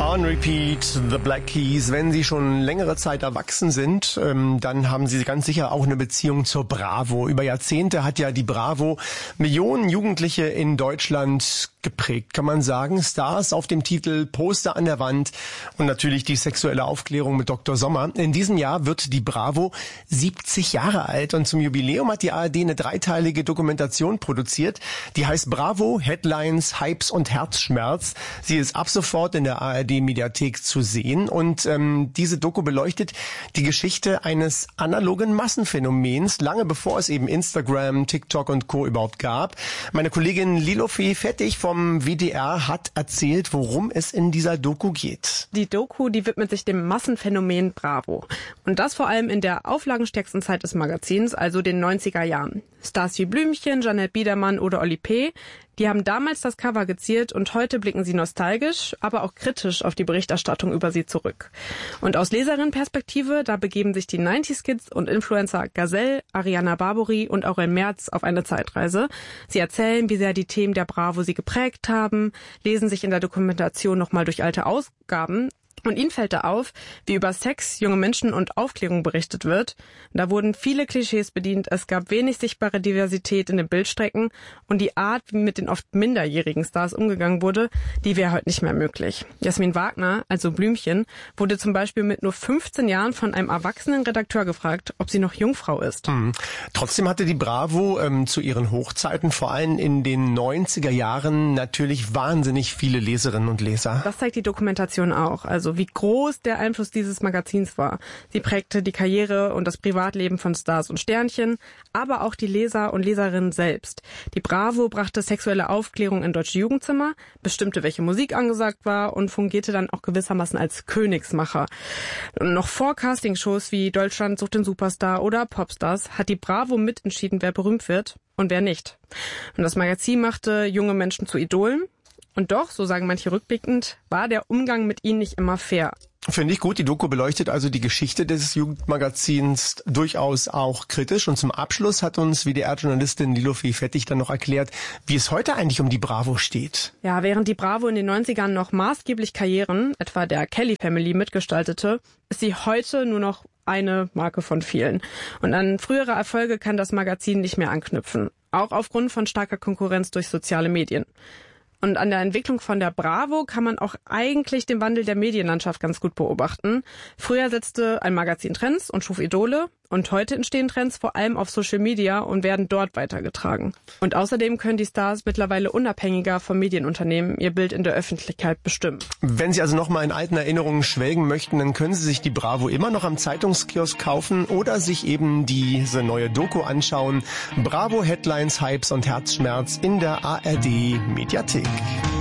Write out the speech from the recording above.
On Repeat, The Black Keys. Wenn Sie schon längere Zeit erwachsen sind, dann haben Sie ganz sicher auch eine Beziehung zur Bravo. Über Jahrzehnte hat ja die Bravo Millionen Jugendliche in Deutschland geprägt, kann man sagen. Stars auf dem Titel, Poster an der Wand und natürlich die sexuelle Aufklärung mit Dr. Sommer. In diesem Jahr wird die Bravo 70 Jahre alt und zum Jubiläum hat die ARD eine dreiteilige Dokumentation produziert. Die heißt Bravo, Headlines, Hypes und Herzschmerz. Sie ist ab sofort in der ARD-Mediathek zu sehen und diese Doku beleuchtet die Geschichte eines analogen Massenphänomens, lange bevor es eben Instagram, TikTok und Co. überhaupt gab. Meine Kollegin Lilofee Fettig vom WDR hat erzählt, worum es in dieser Doku geht. Die Doku, die widmet sich dem Massenphänomen Bravo. Und das vor allem in der auflagenstärksten Zeit des Magazins, also den 90er Jahren. Stars wie Blümchen, Jeanette Biedermann oder Oli P., die haben damals das Cover geziert und heute blicken sie nostalgisch, aber auch kritisch auf die Berichterstattung über sie zurück. Und aus Leserinnenperspektive, da begeben sich die 90s-Kids und Influencer Gazelle, Ariana Barbori und Aurel Merz auf eine Zeitreise. Sie erzählen, wie sehr die Themen der Bravo sie geprägt haben, lesen sich in der Dokumentation nochmal durch alte Ausgaben. Und ihnen fällt da auf, wie über Sex, junge Menschen und Aufklärung berichtet wird. Da wurden viele Klischees bedient, es gab wenig sichtbare Diversität in den Bildstrecken und die Art, wie mit den oft minderjährigen Stars umgegangen wurde, die wäre heute nicht mehr möglich. Jasmin Wagner, also Blümchen, wurde zum Beispiel mit nur 15 Jahren von einem erwachsenen Redakteur gefragt, ob sie noch Jungfrau ist. Trotzdem hatte die Bravo zu ihren Hochzeiten, vor allem in den 90er Jahren, natürlich wahnsinnig viele Leserinnen und Leser. Das zeigt die Dokumentation auch, also wie groß der Einfluss dieses Magazins war. Sie prägte die Karriere und das Privatleben von Stars und Sternchen, aber auch die Leser und Leserinnen selbst. Die Bravo brachte sexuelle Aufklärung in deutsche Jugendzimmer, bestimmte, welche Musik angesagt war und fungierte dann auch gewissermaßen als Königsmacher. Und noch vor Castingshows wie Deutschland sucht den Superstar oder Popstars hat die Bravo mitentschieden, wer berühmt wird und wer nicht. Und das Magazin machte junge Menschen zu Idolen. Und doch, so sagen manche rückblickend, war der Umgang mit ihnen nicht immer fair. Finde ich gut. Die Doku beleuchtet also die Geschichte des Jugendmagazins durchaus auch kritisch. Und zum Abschluss hat uns WDR-Journalistin Lilofee Fettig dann noch erklärt, wie es heute eigentlich um die Bravo steht. Ja, während die Bravo in den 90ern noch maßgeblich Karrieren, etwa der Kelly Family, mitgestaltete, ist sie heute nur noch eine Marke von vielen. Und an frühere Erfolge kann das Magazin nicht mehr anknüpfen. Auch aufgrund von starker Konkurrenz durch soziale Medien. Und an der Entwicklung von der Bravo kann man auch eigentlich den Wandel der Medienlandschaft ganz gut beobachten. Früher setzte ein Magazin Trends und schuf Idole. Und heute entstehen Trends vor allem auf Social Media und werden dort weitergetragen. Und außerdem können die Stars mittlerweile unabhängiger vom Medienunternehmen ihr Bild in der Öffentlichkeit bestimmen. Wenn Sie also noch mal in alten Erinnerungen schwelgen möchten, dann können Sie sich die Bravo immer noch am Zeitungskiosk kaufen oder sich eben diese neue Doku anschauen. Bravo, Headlines, Hypes und Herzschmerz in der ARD Mediathek.